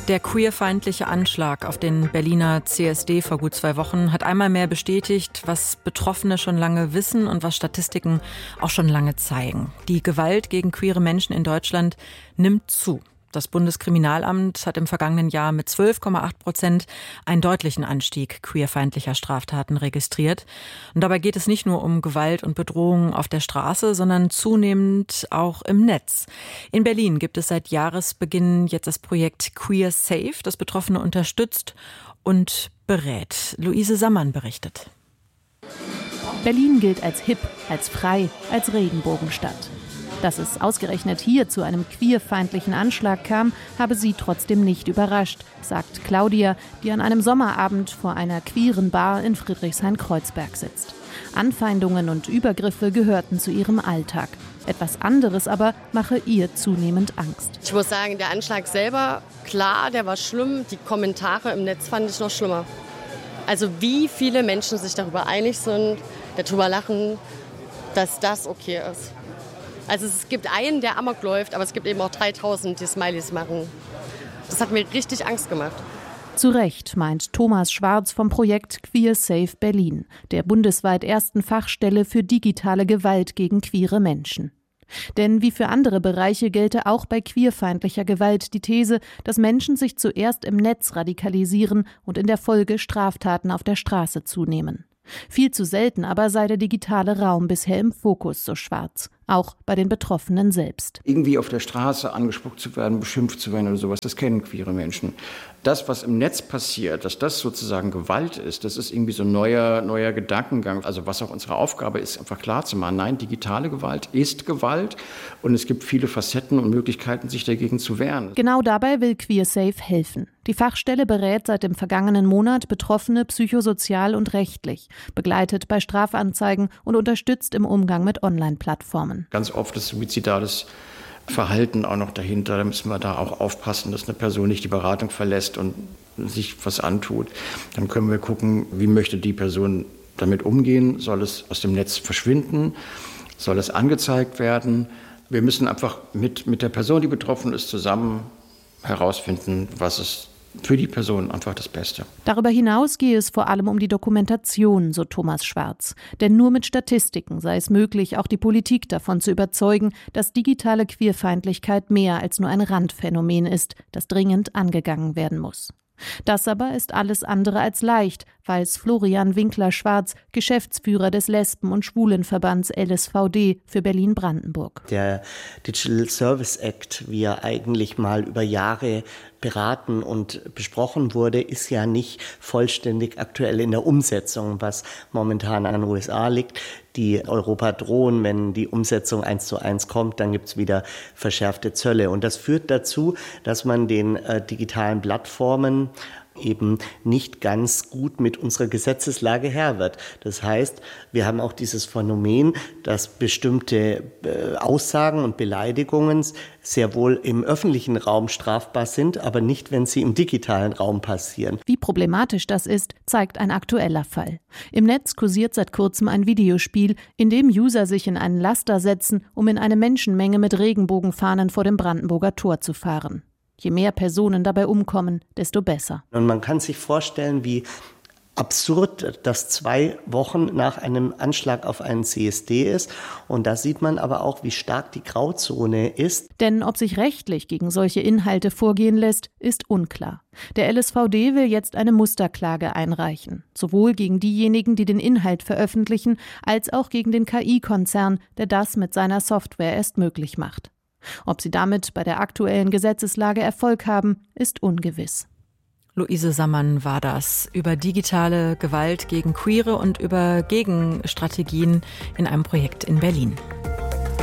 Der queerfeindliche Anschlag auf den Berliner CSD vor gut 2 Wochen hat einmal mehr bestätigt, was Betroffene schon lange wissen und was Statistiken auch schon lange zeigen. Die Gewalt gegen queere Menschen in Deutschland nimmt zu. Das Bundeskriminalamt hat im vergangenen Jahr mit 12,8% einen deutlichen Anstieg queerfeindlicher Straftaten registriert. Und dabei geht es nicht nur um Gewalt und Bedrohungen auf der Straße, sondern zunehmend auch im Netz. In Berlin gibt es seit Jahresbeginn jetzt das Projekt Queer Safe, das Betroffene unterstützt und berät. Luise Sammann berichtet. Berlin gilt als hip, als frei, als Regenbogenstadt. Dass es ausgerechnet hier zu einem queerfeindlichen Anschlag kam, habe sie trotzdem nicht überrascht, sagt Claudia, die an einem Sommerabend vor einer queeren Bar in Friedrichshain-Kreuzberg sitzt. Anfeindungen und Übergriffe gehörten zu ihrem Alltag. Etwas anderes aber mache ihr zunehmend Angst. Ich muss sagen, der Anschlag selber, klar, der war schlimm. Die Kommentare im Netz fand ich noch schlimmer. Also wie viele Menschen sich darüber einig sind, darüber lachen, dass das okay ist. Also es gibt einen, der Amok läuft, aber es gibt eben auch 3000, die Smileys machen. Das hat mir richtig Angst gemacht. Zu Recht, meint Thomas Schwarz vom Projekt Queer Safe Berlin, der bundesweit ersten Fachstelle für digitale Gewalt gegen queere Menschen. Denn wie für andere Bereiche gelte auch bei queerfeindlicher Gewalt die These, dass Menschen sich zuerst im Netz radikalisieren und in der Folge Straftaten auf der Straße zunehmen. Viel zu selten aber sei der digitale Raum bisher im Fokus, so Schwarz, auch bei den Betroffenen selbst. Irgendwie auf der Straße angespuckt zu werden, beschimpft zu werden oder sowas, das kennen queere Menschen. Das, was im Netz passiert, dass das sozusagen Gewalt ist, das ist irgendwie so ein neuer Gedankengang. Also was auch unsere Aufgabe ist, einfach klar zu machen, nein, digitale Gewalt ist Gewalt und es gibt viele Facetten und Möglichkeiten, sich dagegen zu wehren. Genau dabei will Queer Safe helfen. Die Fachstelle berät seit dem vergangenen Monat Betroffene psychosozial und rechtlich, begleitet bei Strafanzeigen und unterstützt im Umgang mit Online-Plattformen. Ganz oft ist suizidales Verhalten auch noch dahinter. Da müssen wir da auch aufpassen, dass eine Person nicht die Beratung verlässt und sich was antut. Dann können wir gucken, wie möchte die Person damit umgehen? Soll es aus dem Netz verschwinden? Soll es angezeigt werden? Wir müssen einfach mit der Person, die betroffen ist, zusammen herausfinden, was ist für die Person einfach das Beste. Darüber hinaus gehe es vor allem um die Dokumentation, so Thomas Schwarz. Denn nur mit Statistiken sei es möglich, auch die Politik davon zu überzeugen, dass digitale Queerfeindlichkeit mehr als nur ein Randphänomen ist, das dringend angegangen werden muss. Das aber ist alles andere als leicht, weiß Florian Winkler-Schwarz, Geschäftsführer des Lesben- und Schwulenverbands LSVD für Berlin-Brandenburg. Der Digital Service Act, wie er eigentlich mal über Jahre beraten und besprochen wurde, ist ja nicht vollständig aktuell in der Umsetzung, was momentan an den USA liegt. Die Europa drohen, wenn die Umsetzung 1:1 kommt, dann gibt es wieder verschärfte Zölle. Und das führt dazu, dass man den digitalen Plattformen eben nicht ganz gut mit unserer Gesetzeslage Herr wird. Das heißt, wir haben auch dieses Phänomen, dass bestimmte Aussagen und Beleidigungen sehr wohl im öffentlichen Raum strafbar sind, aber nicht, wenn sie im digitalen Raum passieren. Wie problematisch das ist, zeigt ein aktueller Fall. Im Netz kursiert seit kurzem ein Videospiel, in dem User sich in einen Laster setzen, um in eine Menschenmenge mit Regenbogenfahnen vor dem Brandenburger Tor zu fahren. Je mehr Personen dabei umkommen, desto besser. Und man kann sich vorstellen, wie absurd das 2 Wochen nach einem Anschlag auf einen CSD ist. Und da sieht man aber auch, wie stark die Grauzone ist. Denn ob sich rechtlich gegen solche Inhalte vorgehen lässt, ist unklar. Der LSVD will jetzt eine Musterklage einreichen. Sowohl gegen diejenigen, die den Inhalt veröffentlichen, als auch gegen den KI-Konzern, der das mit seiner Software erst möglich macht. Ob sie damit bei der aktuellen Gesetzeslage Erfolg haben, ist ungewiss. Luise Sammann war das über digitale Gewalt gegen Queere und über Gegenstrategien in einem Projekt in Berlin.